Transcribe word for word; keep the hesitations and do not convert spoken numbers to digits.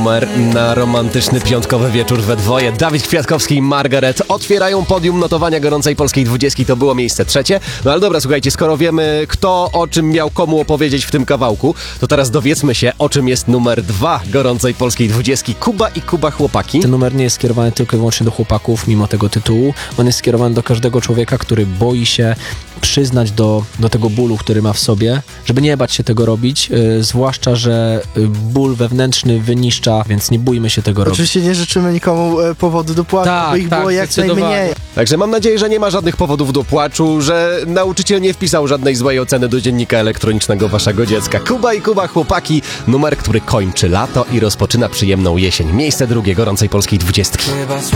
numer na romantyczny piątkowy wieczór we dwoje. Dawid Kwiatkowski i Margaret otwierają podium notowania gorącej polskiej dwudziestki. To było miejsce trzecie. No ale dobra, słuchajcie, skoro wiemy, kto o czym miał komu opowiedzieć w tym kawałku, to teraz dowiedzmy się, o czym jest numer dwa gorącej polskiej dwudziestki. Kuba i Kuba chłopaki. Ten numer nie jest skierowany tylko i wyłącznie do chłopaków, mimo tego tytułu. On jest skierowany do każdego człowieka, który boi się przyznać do, do tego bólu, który ma w sobie, żeby nie bać się tego robić, yy, zwłaszcza, że yy, ból wewnętrzny wyniszcza, więc nie bójmy się tego robić. Oczywiście nie życzymy nikomu e, powodu do płaczu, Tak, bo ich tak, było jak zdecydowanie. najmniej. Także mam nadzieję, że nie ma żadnych powodów do płaczu, że nauczyciel nie wpisał żadnej złej oceny do dziennika elektronicznego waszego dziecka. Kuba i Kuba chłopaki, numer, który kończy lato i rozpoczyna przyjemną jesień. Miejsce drugie gorącej polskiej dwudziestki.